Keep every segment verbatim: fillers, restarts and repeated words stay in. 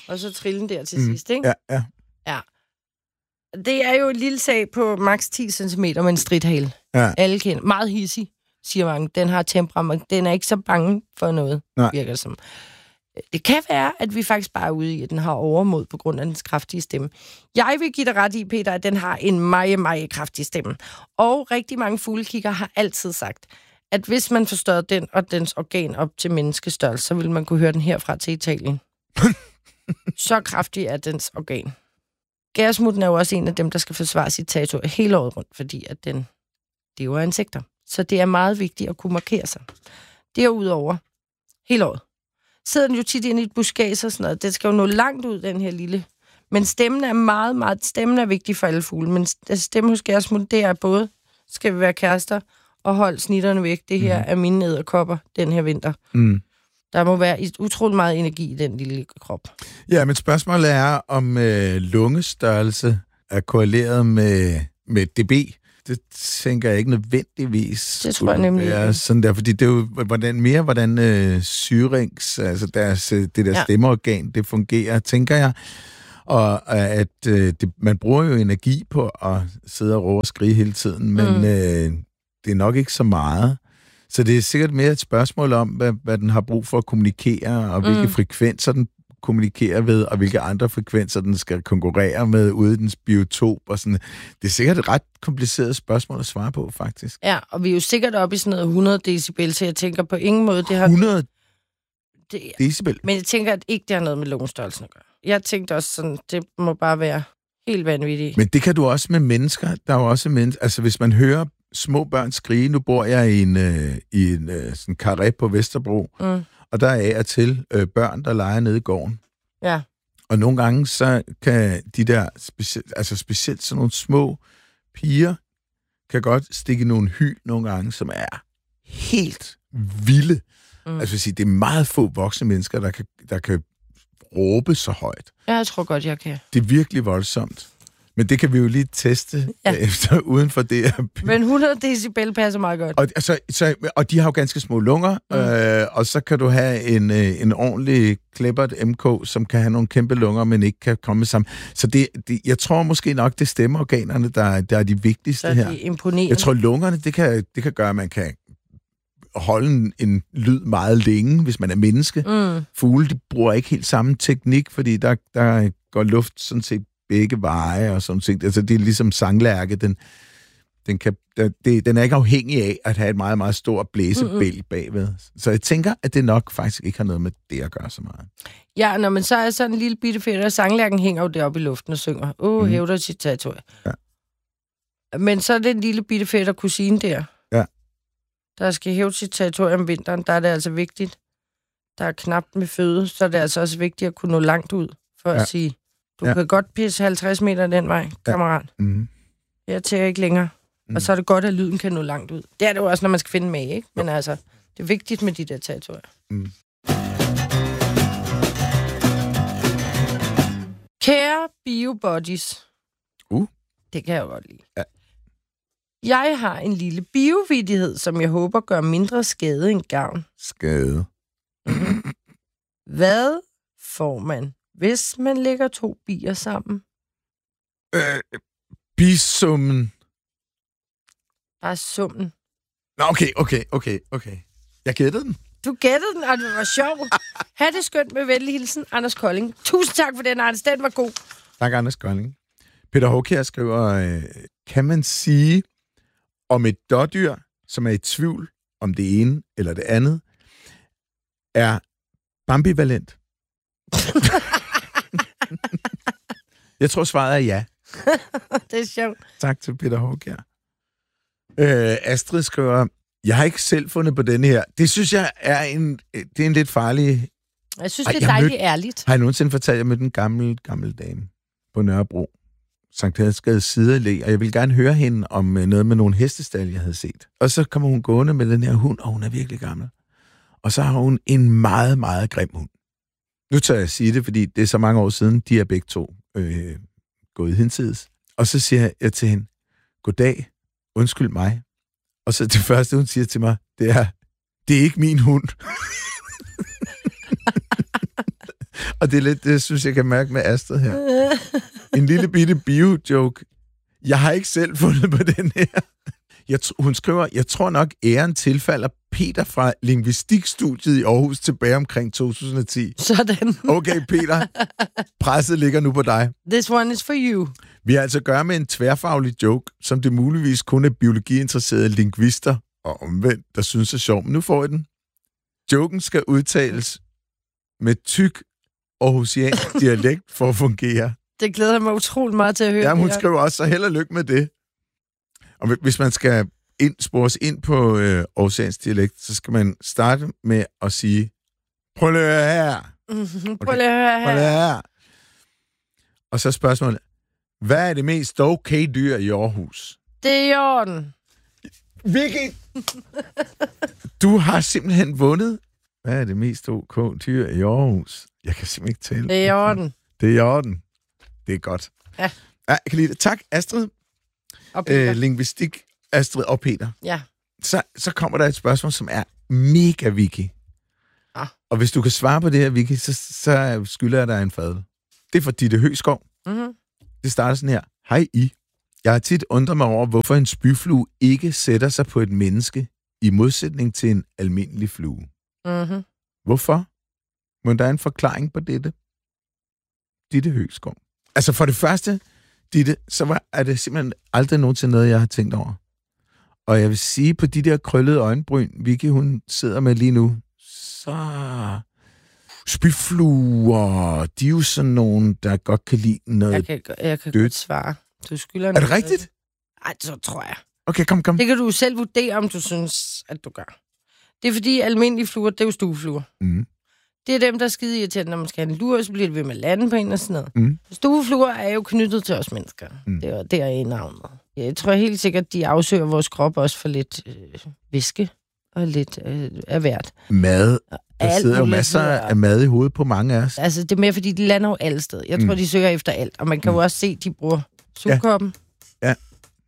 Og så trillen der til mm. sidst, ikke? Ja, ja. Ja. Det er jo et lille sag på maks ti centimeter med en stridthale. Ja. Alle kender. Meget hissig, siger mange. Den har temperament. Den er ikke så bange for noget, Nej. virker det som. Det kan være, at vi faktisk bare er ude i, at den har overmod på grund af dens kraftige stemme. Jeg vil give dig ret i, Peter, at den har en meget, meget kraftig stemme. Og rigtig mange fuglekigger har altid sagt, at hvis man forstørrede den og dens organ op til menneskestørrelse, så ville man kunne høre den herfra til Italien. Så kraftig er dens organ. Gærsmutten er jo også en af dem, der skal forsvare sit territorie hele året rundt, fordi at den lever af insekter. Så det er meget vigtigt at kunne markere sig. Derudover, hele året, sidder den jo tit inde i et buskads og sådan noget. Det skal jo nå langt ud, den her lille. Men stemmen er meget, meget... Stemmen er vigtig for alle fugle, men stemmen hos gærsmutten, det er både, skal vi være kærester, og holde snitterne væk. Det her mm. er mine edderkopper den her vinter. Mm. Der må være utrolig meget energi i den lille krop. Ja, men spørgsmålet er, om øh, lungestørrelse er korreleret med, med dB. Det tænker jeg ikke nødvendigvis. Det tror jeg nemlig ikke. Sådan der, fordi det er jo hvordan, mere, hvordan øh, syrings, altså deres, det der ja. stemmeorgan, det fungerer, tænker jeg. Og at øh, det, man bruger jo energi på at sidde og råbe og skrige hele tiden, men mm. øh, det er nok ikke så meget. Så det er sikkert mere et spørgsmål om, hvad, hvad den har brug for at kommunikere, og hvilke mm. frekvenser den kommunikerer ved, og hvilke andre frekvenser den skal konkurrere med ude i dens biotop. Og sådan. Det er sikkert et ret kompliceret spørgsmål at svare på, faktisk. Ja, og vi er jo sikkert oppe i sådan noget hundrede decibel, så jeg tænker på ingen måde, det har... hundrede det, decibel? Men jeg tænker, at ikke det har noget med lungestørrelsen at gøre. Jeg tænkte også sådan, det må bare være helt vanvittigt. Men det kan du også med mennesker. Der er jo også mennesker... Altså, hvis man hører små børn skrige, nu bor jeg i en, øh, i en øh, sådan karré på Vesterbro, mm. og der er af og til øh, børn, der leger nede i gården. Ja. Og nogle gange, så kan de der, specielt, altså specielt sådan nogle små piger, kan godt stikke nogle hyl nogle gange, som er helt vilde. Mm. Altså, sige, det er meget få voksne mennesker, der kan, der kan råbe så højt. Ja, jeg tror godt, jeg kan. Det er virkelig voldsomt. Men det kan vi jo lige teste ja. efter, uden for det her. Men hundrede decibel passer meget godt. Og, altså, så, og de har jo ganske små lunger, mm. øh, og så kan du have en, en ordentlig klippert M K, som kan have nogle kæmpe lunger, men ikke kan komme sammen. Så det, det, jeg tror måske nok, det er stemmeorganerne, der, der er de vigtigste så her. De imponerende. Jeg tror, lungerne, det kan, det kan gøre, at man kan holde en, en lyd meget længe, hvis man er menneske. Mm. Fugle, de bruger ikke helt samme teknik, fordi der, der går luft sådan set begge veje og sådan ting. Altså, det er ligesom sanglærke. Den, den, kan, det, den er ikke afhængig af at have et meget, meget stort blæsebælg mm-hmm. bagved. Så jeg tænker, at det nok faktisk ikke har noget med det at gøre så meget. Ja, når man så er sådan en lille bitte fedt, og sanglærken hænger jo deroppe i luften og synger. Åh, oh, mm. hævder sit territorie. Ja. Men så er det en lille bitte fedt og kusine der. Ja. Der skal hæve sit territorie om vinteren. Der er det altså vigtigt. Der er knapt med føde, så er det altså også vigtigt at kunne nå langt ud for ja. at sige... Du ja. kan godt pisse halvtreds meter den vej, kammerat. Ja. Mm. Jeg tager ikke længere. Mm. Og så er det godt, at lyden kan nå langt ud. Det er det jo også, når man skal finde med, ikke? Men ja. altså, det er vigtigt med de der territorier. Mm. Kære biobodies. Uh. Det kan jeg jo godt lide. Ja. Jeg har en lille biovidighed, som jeg håber gør mindre skade end gavn. Skade. Hvad får man, hvis man lægger to bier sammen? Øh, bisummen. Bare summen. Nå, okay, okay, okay, okay. Jeg gættede den. Du gættede den, og det var sjovt. Ha' det skønt med venlig hilsen, Anders Kolding. Tusind tak for den, Anders. Den var god. Tak, Anders Kolding. Peter Håkjær skriver, øh, kan man sige om et dårdyr, som er i tvivl om det ene eller det andet, er ambivalent? Jeg tror, svaret er ja. Det er sjovt. Tak til Peter Håkjær. Øh, Astrid skriver, jeg har ikke selv fundet på denne her. Det synes jeg er en, det er en lidt farlig... Jeg synes, Ej, det er dejligt mød, ærligt. Har jeg nogensinde fortalt, at jeg mødte en gammel, gammel dame på Nørrebro, Sankt Hadsgade Siderlæ, og jeg ville gerne høre hende om noget med nogle hestestal, jeg havde set. Og så kommer hun gående med den her hund, og hun er virkelig gammel. Og så har hun en meget, meget grim hund. Nu tør jeg sige det, fordi det er så mange år siden, de er begge to øh, gået hinsides. Og så siger jeg til hende, goddag, undskyld mig. Og så det første, hun siger til mig, det er, det er ikke min hund. Og det er lidt, det synes jeg kan mærke med Astrid her. En lille bitte bio-joke. Jeg har ikke selv fundet på den her. Jeg t- hun skriver, jeg tror nok, æren tilfalder Peter fra lingvistikstudiet i Aarhus tilbage omkring to tusind og ti. Sådan. Okay, Peter. Presset ligger nu på dig. This one is for you. Vi har altså at gøre med en tværfaglig joke, som det muligvis kun er biologiinteresserede lingvister og omvendt, der synes er sjov. Men nu får I den. Joken skal udtales med tyk aarhusiansk dialekt for at fungere. Det glæder mig utroligt meget til at høre. Ja, hun skriver også, så held og lykke med det. Og hvis man skal ind, spores ind på øh, aarhusiansk dialekt, så skal man starte med at sige, prøv lige at høre her. Mm-hmm. Prøv lige at høre her. Prøv lige at høre her. Og så spørgsmålet, hvad er det mest okay dyr i Aarhus? Det er i orden. Vicky! Du har simpelthen vundet. Hvad er det mest ok dyr i Aarhus? Jeg kan simpelthen ikke tale. Det er i orden. Det er i orden. Det er godt. Ja. Ja, jeg kan lide det. Tak, Astrid. Og Peter. Øh, lingvistik, Astrid og Peter. Ja. Så, så kommer der et spørgsmål, som er mega Vicky. Ah. Og hvis du kan svare på det her, Vicky, så, så skylder jeg dig en fadel. Det er fra Ditte Høgskov. Mm-hmm. Det starter sådan her. Hej I. Jeg har tit undret mig over, hvorfor en spyflue ikke sætter sig på et menneske, i modsætning til en almindelig flue. Mm-hmm. Hvorfor? Men der er en forklaring på dette. Ditte Høgskov. Altså for det første, Ditte, så var, er det simpelthen aldrig nogensinde noget, jeg har tænkt over. Og jeg vil sige, på de der krøllede øjenbryn, Vicky, hun sidder med lige nu, så... Spyfluer, de er jo sådan nogen, der godt kan lide noget Jeg kan, jeg kan dødt. godt svare. Du skylder Er det rigtigt? Nej, så tror jeg. Okay, kom, kom. Det kan du selv vurdere, om du synes, at du gør. Det er fordi almindelige fluer, det er jo stuefluer. Mm. Det er dem, der er skide irriterende, når man skal have en lur, så bliver det ved med at lande på en og sådan noget. Mm. Stuefluer er jo knyttet til os mennesker. Mm. Det er der i navnet. Jeg tror helt sikkert, de afsøger vores krop også for lidt øh, væske og lidt øh, af hvert. Mad. Der alt sidder jo masser af mad i hovedet på mange af os. Altså, det er mere, fordi de lander jo alle steder. Jeg tror, mm. de søger efter alt. Og man kan mm. jo også se, at de bruger sugkoppen. Ja. ja.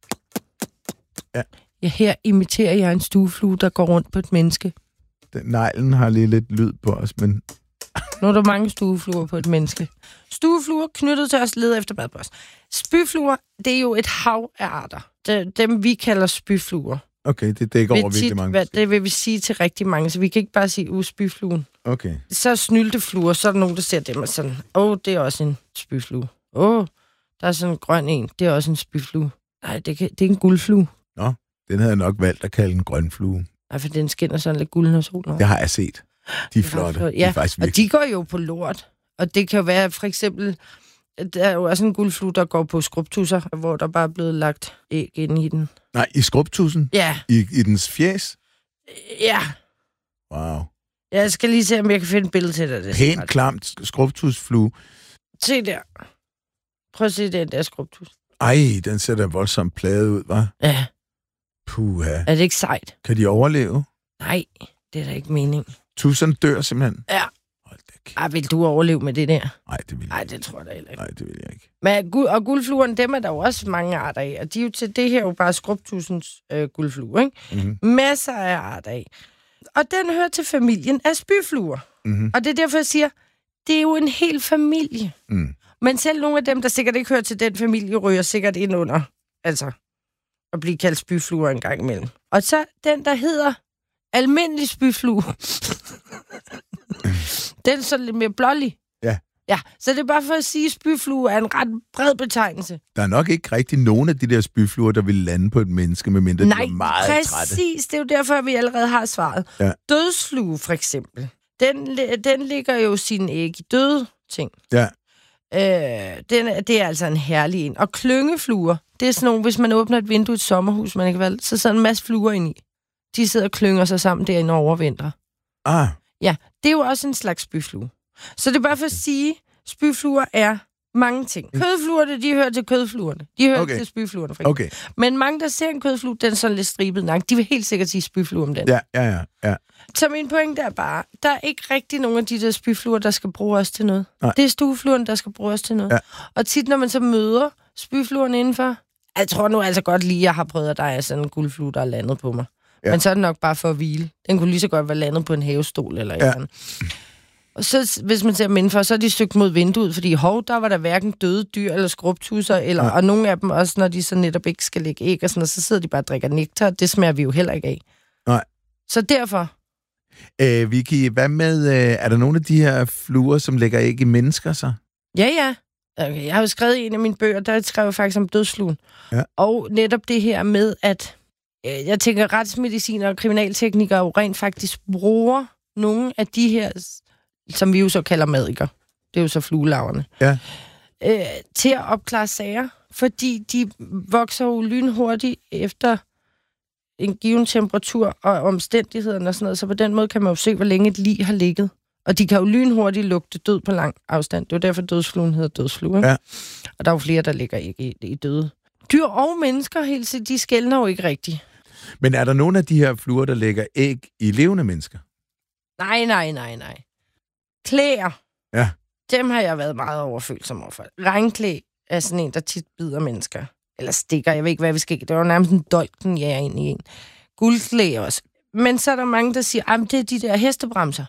Ja. Ja, her imiterer jeg en stueflue, der går rundt på et menneske. Den neglen har lige lidt lyd på os, men... Nu er der mange stuefluer på et menneske. Stuefluer knyttet til os leder efter mad på os. Spyfluer, det er jo et hav af arter. Det, dem vi kalder spyfluer. Okay, det dækker over virkelig mange. Hvad, det vil vi sige til rigtig mange, så vi kan ikke bare sige, uh, spyfluen. Okay. Så snyltefluer, så er der nogen, der ser dem og sådan, åh, oh, det er også en spyflue. Åh, oh, der er sådan en grøn en, det er også en spyflue. Nej, det, kan, det er en guldflue. Nå, den havde jeg nok valgt at kalde en grønflue. Nej, for den skinner sådan lidt guld, når solen. Det har jeg set. De er flotte. Ja, de er faktisk og de går jo på lort. Og det kan jo være, for eksempel, der er jo også en guldflue, der går på skrubtusser, hvor der bare er blevet lagt æg ind i den. Nej, i skrubtussen? Ja. I, i dens fjes? Ja. Wow. Jeg skal lige se, om jeg kan finde et billede til dig. Det Pænt klamt skrubtusflue. Se der. Prøv at se den der skrubtus. Ej, den ser da voldsomt plaget ud, hva'? Ja. Puha. Er det ikke sejt? Kan de overleve? Nej, det er da ikke mening. Tusserne dør simpelthen? Ja. Hold da kæft. Ej, vil du overleve med det der? Nej, det vil jeg Nej, ikke. det tror jeg da heller ikke. Nej, det vil jeg ikke. Men guld, og guldfluerne, dem er der jo også mange arter af. Og de er jo til det her jo bare skrubtussens øh, guldflue, ikke? Mm-hmm. Masser af arter af. Og den hører til familien af spyfluer. Mm-hmm. Og det er derfor, jeg siger, det er jo en hel familie. Mm. Men selv nogle af dem, der sikkert ikke hører til den familie, ryger sikkert ind under, altså, at blive kaldt spyfluer en gang imellem. Og så den, der hedder almindelig spyflue. Den er så lidt mere blålig. Ja. Ja, så det er bare for at sige, at spyflue er en ret bred betegnelse. Der er nok ikke rigtig nogen af de der spyfluer, der vil lande på et menneske, medmindre Nej, de er meget præcis. trætte. Præcis. Det er jo derfor, at vi allerede har svaret. Ja. Dødsflue, for eksempel. Den, den ligger jo sine æg i døde ting. Ja. Øh, den, det er altså en herlig en. Og klyngefluer, det er sådan nogle, hvis man åbner et vindue i et sommerhus, man ikke valgt, så sidder en masse fluer ind i. De sidder og klynger sig sammen derinde og overvintrer. Ah. Ja, det er jo også en slags spyflue. Så det er bare for at sige, spyfluer er mange ting. Kødfluerne, de hører til kødfluerne. De hører okay. til spyfluerne, for eksempel. Okay. Men mange, der ser en kødflue, den er sådan lidt stribet nok, de vil helt sikkert sige spyflue om den. Ja, ja, ja, ja. Så min pointe er bare, der er ikke rigtig nogen af de der spyfluer, der skal bruge os til noget. Nej. Det er stuefluerne, der skal bruge os til noget. Ja. Og tit, når man så møder spyfluerne indenfor, jeg tror nu altså godt lige, jeg har prøvet, at der er sådan en guldflue, der er landet på mig. Ja. Men så er det nok bare for at hvile. Den kunne lige så godt være landet på en havestol eller ja. et eller andet. Og så, hvis man ser dem indenfor, så er de søgt mod vinduet, fordi hov, der var der hverken døde dyr eller skrubtusser, eller, og nogle af dem også, når de så netop ikke skal lægge æg og sådan noget, så sidder de bare og drikker nektar, det smager vi jo heller ikke af. Nej. Så derfor... Øh, Vicky, hvad med, øh, er der nogle af de her fluer, som lægger æg i mennesker så? Ja, ja. Okay, jeg har jo skrevet i en af mine bøger, der skrev jeg faktisk om dødsfluen. Ja. Og netop det her med, at øh, jeg tænker, retsmediciner og kriminalteknikere jo rent faktisk bruger nogle af de her, som vi jo så kalder madikker. Det er jo så fluelarverne. Ja. Øh, til at opklare sager, fordi de vokser jo lynhurtigt efter en given temperatur og omstændighederne og sådan noget, så på den måde kan man jo se, hvor længe et lig har ligget. Og de kan jo lynhurtigt lugte død på lang afstand. Det er jo derfor, dødsfluen hedder dødsflue. Ikke? Ja. Og der er jo flere, der ligger ikke i, i døde. Dyr og mennesker, helt set, de skelner jo ikke rigtigt. Men er der nogle af de her fluer, der lægger æg i levende mennesker? Nej, nej, nej, nej. Klæer. Ja. Dem har jeg været meget overfølsom overfor. Regnklæ er sådan en, der tit bider mennesker. Eller stikker, jeg ved ikke, hvad vi skal. Det var nærmest en dolk, den jager ind i en. Guldklæ også. Men så er der mange, der siger, at det er de der hestebremser.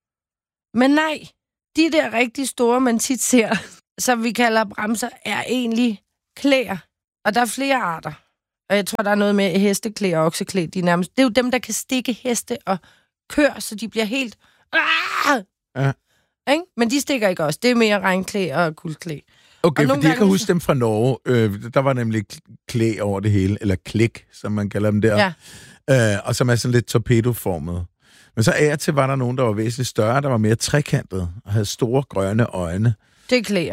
Men nej, de der rigtig store, man tit ser, som vi kalder bremser, er egentlig klæer. Og der er flere arter. Og jeg tror, der er noget med hesteklæ og okseklæ. De er nærmest, det er jo dem, der kan stikke heste og køer, så de bliver helt... Ah! Ja. Ikke? Men de stikker ikke også. Det er mere regnklæ og guldklæ. Okay, og fordi jeg kan huske dem fra Norge. Øh, der var nemlig klæ over det hele, eller klæk, som man kalder dem der. Ja. Øh, og som er sådan lidt torpedoformet. Men så af og til var der nogen, der var væsentligt større, der var mere trekantet og havde store grønne øjne. Det er klæer.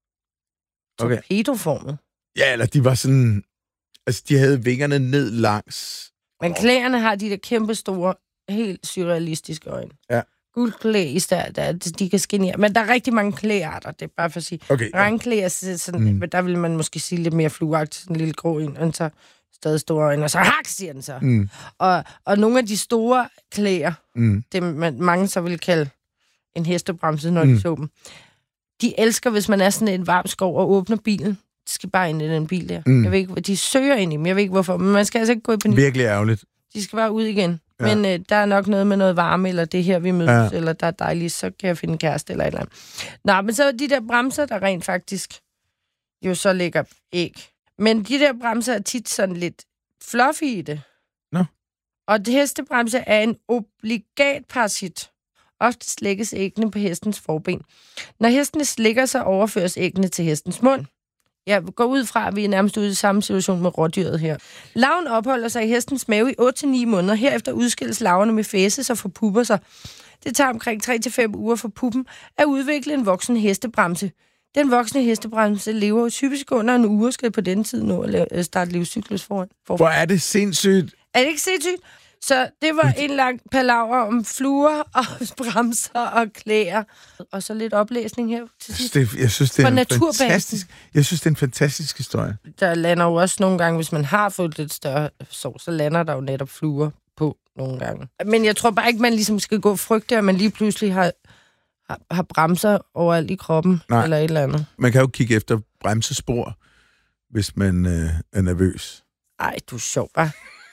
Okay. Torpedoformet. Ja, eller de var sådan... Altså, de havde vingerne ned langs. Men klæerne har de der kæmpe store, helt surrealistiske øjne. Ja. Guldklæ i stedet, der, de kan skinere. Men der er rigtig mange klæarter, det er bare for at sige. Okay. Regnklæ er sådan, mm. der vil man måske sige lidt mere fluagtigt, sådan en lille grå en, og så stadig store øjne, og så hak, siger den så. Mm. Og, og nogle af de store klæer, mm. det man, mange så vil kalde en hestebremse, når mm. de så dem, de elsker, hvis man er sådan en varm skov og åbner bilen. De skal bare ind i den bil der. Mm. Jeg ved ikke, de søger ind i dem, jeg ved ikke hvorfor, men man skal altså ikke gå i panik. Virkelig ærgerligt. De skal bare ud igen. Ja. Men øh, der er nok noget med noget varme, eller det her, vi mødes, ja. Eller der er dejligt, så kan jeg finde en kæreste, eller et eller andet. Nå, men så er de der bremser, der rent faktisk jo så lægger æg. Men de der bremser er tit sådan lidt fluffy i det. Nå. Og hestebremse er en obligat parasit. Ofte slækkes æggene på hestens forben. Når hestene slikker sig, overføres æggene til hestens mund. Jeg går ud fra, at vi er nærmest ude i samme situation med rådyret her. Larven opholder sig i hestens mave i otte til ni måneder. Herefter udskilles larverne med fæses og forpupper sig. Det tager omkring tre til fem uger for puppen at udvikle en voksen hestebremse. Den voksne hestebremse lever typisk under en uge og skal på den tid nå at starte livscyklus foran. Hvor er det sindssygt? Er det ikke sindssygt? Så det var en lang palaver om fluer og bremser og klæder. Og så lidt oplæsning her til sidst. Det, jeg synes, det er en fantastisk, jeg synes, det er en fantastisk historie. Der lander jo også nogle gange, hvis man har fået lidt større sår, så lander der jo netop fluer på nogle gange. Men jeg tror bare ikke, man ligesom skal gå og frygte, at man lige pludselig har, har, har bremser overalt i kroppen. Nej. Eller et eller andet. Man kan jo kigge efter bremsespor, hvis man øh, er nervøs. Ej, du er sjov, hva'?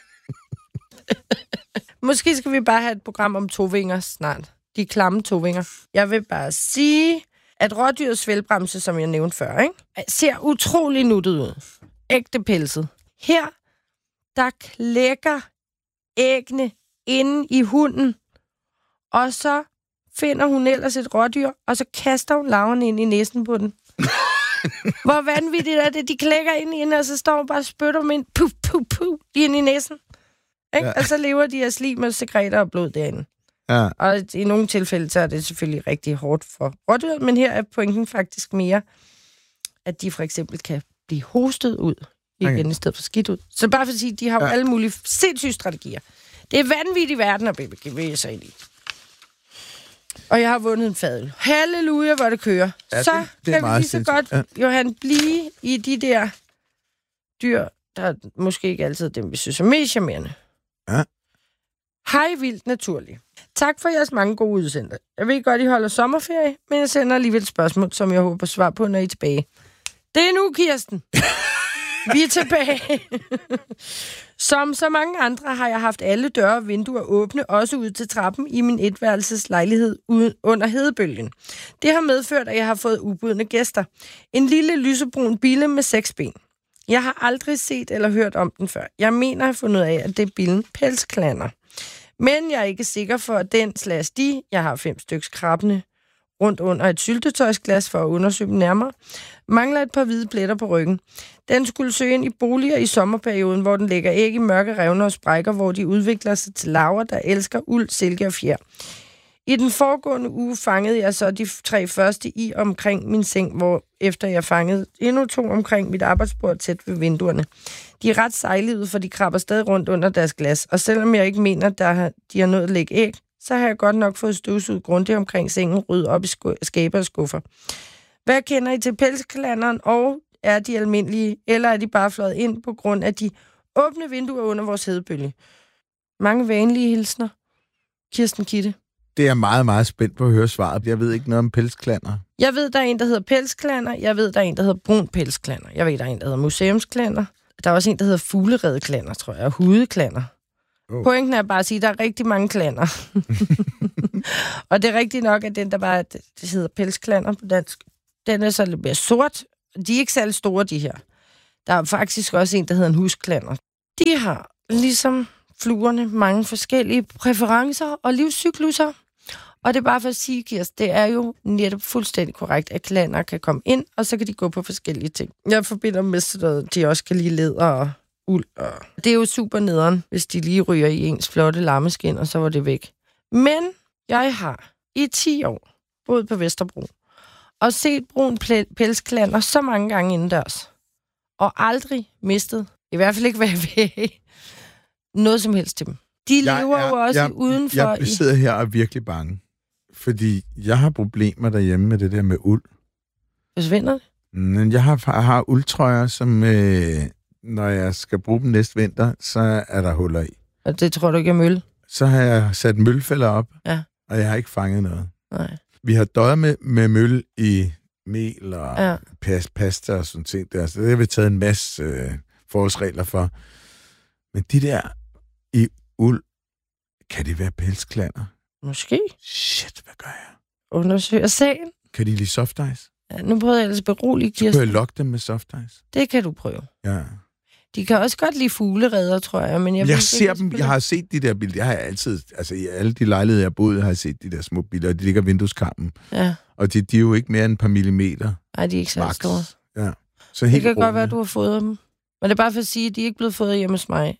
Måske skal vi bare have et program om tovinger snart. De klamme tovinger. Jeg vil bare sige, at rådyrets svælbremse, som jeg nævnte før, ikke, ser utrolig nuttet ud. Ægte pelset. Her, der klækker æggene inde i hunden, og så finder hun ellers et rådyr, og så kaster hun larverne ind i næsen på den. Hvor vanvittigt er det? De klækker ind i hende, og så står hun bare og spytter dem ind. Puh, puh, puh, ind i næsen. Ikke? Ja. Og så lever de af slim og sekreter og blod derinde. Ja. Og i nogle tilfælde, så er det selvfølgelig rigtig hårdt for rådyret, men her er pointen faktisk mere, at de for eksempel kan blive hostet ud igen, okay. I stedet for skidt ud. Så bare for at sige, de har jo ja. alle mulige sindssyge strategier. Det er vanvittig verden at bevæge sig ind i. Og jeg har vundet en fadøl. Halleluja, hvor det kører. Ja, så det, det kan vi lige så godt, ja. Johan, blive i de der dyr, der er måske ikke altid dem, vi synes er mest charmerende. Ja. Hej vildt naturligt. Tak for jeres mange gode udsendelser. Jeg ved godt, I holder sommerferie, men jeg sender alligevel et spørgsmål, som jeg håber svar på, når I er tilbage. Det er nu, Kirsten. Vi er tilbage. Som så mange andre har jeg haft alle døre og vinduer åbne, også ud til trappen i min etværelseslejlighed under hedebølgen. Det har medført, at jeg har fået ubudne gæster. En lille lysebrun bille med seks ben. Jeg har aldrig set eller hørt om den før. Jeg mener, at jeg har fundet ud af, at det er billen Pelsklanner. Men jeg er ikke sikker for, at den slags de, jeg har fem styks krabbende rundt under et syltetøjsglas for at undersøge dem nærmere, mangler et par hvide pletter på ryggen. Den skulle søge ind i boliger i sommerperioden, hvor den lægger æg i mørke revner og sprækker, hvor de udvikler sig til larver, der elsker uld, silke og fjer. I den foregående uge fangede jeg så de tre første i omkring min seng, hvor efter jeg fangede endnu to omkring mit arbejdsbord tæt ved vinduerne. De er ret sejlivede, for de krabber stadig rundt under deres glas, og selvom jeg ikke mener, at de har nået at lægge æg, så har jeg godt nok fået støvsuget grundigt omkring sengen, ryddet op i skaber og skuffer. Hvad kender I til pelsklanderen, og er de almindelige, eller er de bare fløjet ind på grund af de åbne vinduer under vores hedebølge? Mange vanlige hilsner. Kirsten Kitte. Det er jeg meget, meget spændt på at høre svaret. Jeg ved ikke noget om pelsklanner. Jeg ved, der er en, der hedder pelsklanner. Jeg ved, der er en, der hedder brun pelsklanner. Jeg ved, der er en, der hedder museumsklanner. Der er også en, der hedder fugleredeklanner, tror jeg, og hudeklanner. Oh. Pointen er bare at sige, at der er rigtig mange klanner. Og det er rigtigt nok, at den, der bare det hedder pelsklanner på dansk, den er så lidt mere sort. De er ikke særlig store, de her. Der er faktisk også en, der hedder en husklanner. De har, ligesom fluerne, mange forskellige præferencer og livscykluser. Og det er bare for at sige, Kirsten, det er jo netop fuldstændig korrekt, at klanner kan komme ind, og så kan de gå på forskellige ting. Jeg forbinder med sådan noget, de også kan lide læder og uld. Og det er jo super nederen, hvis de lige ryger i ens flotte lammeskin, og så var det væk. Men jeg har i ti år boet på Vesterbro og set brun pelsklanner så mange gange indendørs. Og aldrig mistet, i hvert fald ikke hvad jeg ved, noget som helst til dem. De jeg lever er, jo også jeg, udenfor. Jeg sidder her og er virkelig bange. Fordi jeg har problemer derhjemme med det der med uld. Forsvinder det? Men jeg har, jeg har uldtrøjer, som øh, når jeg skal bruge dem næste vinter, så er der huller i. Og det tror du ikke er møl? Så har jeg sat mølfælder op, ja. Og jeg har ikke fanget noget. Nej. Vi har døjet med, med møl i mel og ja. pas, pasta og sådan ting der. Så det har vi taget en masse øh, forholdsregler for. Men de der i uld, kan det være pelsklanner? Måske. Shit, hvad gør jeg? Undersøger sagen. Kan de lide soft ice? Ja, nu prøver jeg ellers berolige Kirsten. Så kan jeg lokke dem med soft ice? Det kan du prøve. Ja. De kan også godt lide fuglereder, tror jeg. Men jeg, jeg ved, ser dem, jeg har set de der billeder. Jeg har altid, altså i alle de lejligheder, jeg har boet, har jeg set de der små billeder, og de ligger i vindueskarmen. Ja. Og de, de er jo ikke mere end et par millimeter. Nej, de er ikke så store. Ja. Så helt det kan roligt. godt være, at du har fået dem. Men det er bare for at sige, at de er ikke blevet fået hjemme hos mig.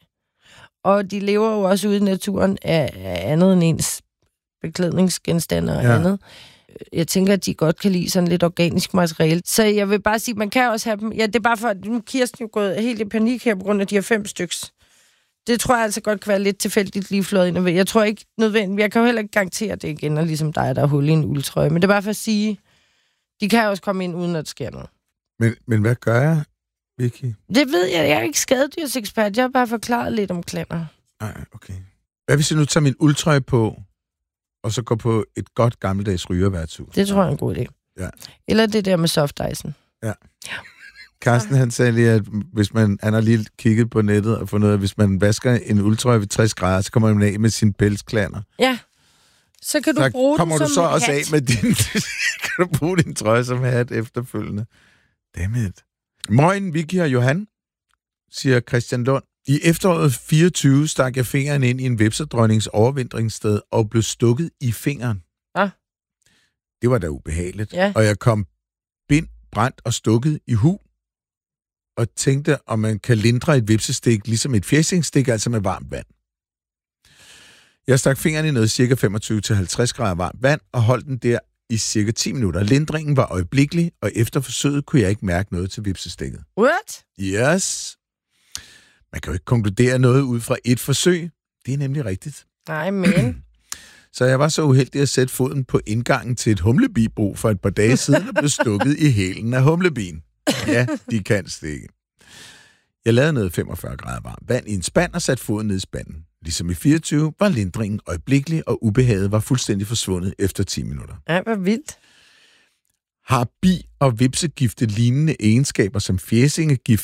Og de lever jo også ude i naturen af, af andet end ens beklædningsgenstande og ja. andet. Jeg tænker, at de godt kan lide sådan lidt organisk materiale. Så jeg vil bare sige, man kan også have dem. Ja, det er bare for, at nu Kirsten jo gået helt i panik her, på grund af de her fem styks. Det tror jeg altså godt kan være lidt tilfældigt lige flået ind. Jeg tror ikke nødvendigt. Jeg kan jo heller ikke garantere det igen, og ligesom dig, der er hul i en uldtrøje. Men det er bare for at sige, de kan også komme ind, uden at der sker noget. Men, men hvad gør jeg, Vicky? Det ved jeg. Jeg er ikke skadedyrsekspert. Jeg har bare forklaret lidt om klanner. Nej, okay. Hvad hvis jeg nu tager min uldtrøje på, og så går på et godt gammeldags rygerværtshus? Det tror jeg er en god idé. Ja. Eller det der med soft-icen. Ja. ja. Carsten, han sagde lige, at hvis man, han har lige kigget på nettet og fundet ud af, at hvis man vasker en uldtrøje ved tres grader, så kommer man af med sine pelsklanner. Ja. Så kan du så bruge kommer den du som så også hat. af med din... kan du bruge din trøje som hat efterfølgende? Dammit. Moin, Vicky og Johan, siger Christian Lund. I efteråret fireogtyve stak jeg fingeren ind i en vepsedronnings overvintringssted og blev stukket i fingeren. Ja. Det var da ubehageligt. Ja. Og jeg kom bind, brændt og stukket i hu og tænkte, om man kan lindre et vepsestik ligesom et fjæsingstik, altså med varmt vand. Jeg stak fingeren i noget cirka femogtyve til halvtreds grader varmt vand og holdt den der i cirka ti minutter. Lindringen var øjeblikkelig, og efter forsøget kunne jeg ikke mærke noget til vepsestikket. What? Yes. Man kan jo ikke konkludere noget ud fra et forsøg. Det er nemlig rigtigt. Nej, men... Så jeg var så uheldig at sætte foden på indgangen til et humlebibrug for et par dage siden og blev stukket i hælen af humlebien. Ja, de kan stikke. Jeg lavede noget femogfyrre grader varmt vand i en spand og satte foden ned i spanden. Ligesom i fireogtyve var lindringen øjeblikkelig, og ubehaget var fuldstændig forsvundet efter ti minutter. Ja, hvor vildt. Har bi- og vipsegifte lignende egenskaber som fjæsingegift,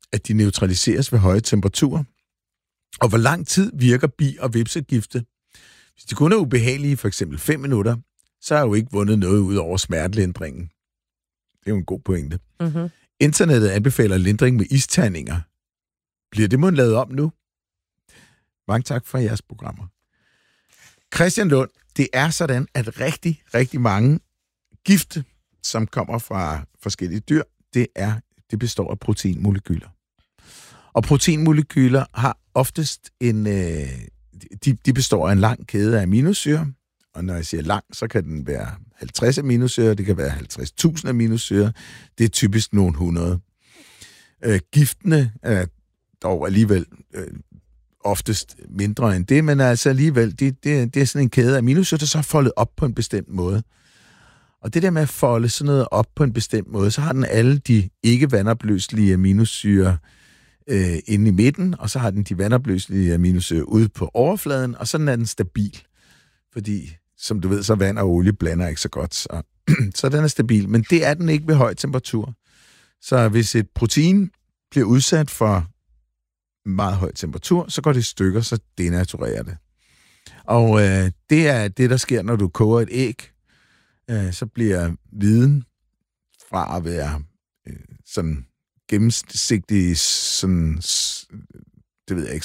at de neutraliseres ved høje temperaturer. Og hvor lang tid virker bi- og vipsegifte? Hvis de kun er ubehagelige, for eksempel fem minutter, så har jeg jo ikke vundet noget ud over smertelindringen. Det er jo en god pointe. Mm-hmm. Internettet anbefaler lindring med isterninger. Bliver det måden lavet om nu? Mange tak for jeres programmer. Christian Lund, det er sådan, at rigtig, rigtig mange gifte, som kommer fra forskellige dyr, det, er, det består af proteinmolekyler. Og proteinmolekyler har oftest en... Øh, de, de består af en lang kæde af aminosyrer, og når jeg siger lang, så kan den være halvtreds aminosyrer, det kan være halvtreds tusind aminosyrer, det er typisk nogle hundrede. Øh, giftene er dog alligevel øh, oftest mindre end det, men altså alligevel, det, det, det er sådan en kæde af aminosyrer, der så er foldet op på en bestemt måde. Og det der med at folde sådan noget op på en bestemt måde, så har den alle de ikke vandopløselige aminosyrer øh, inde i midten, og så har den de vandopløselige aminosyrer ude på overfladen, og sådan er den stabil. Fordi, som du ved, så vand og olie blander ikke så godt, så, så den er stabil. Men det er den ikke ved høj temperatur. Så hvis et protein bliver udsat for meget høj temperatur, så går det i stykker, så denaturerer det. Og øh, det er det, der sker, når du koger et æg. Øh, så bliver viden fra at være øh, sådan gennemsigtig, sådan, det ved jeg ikke,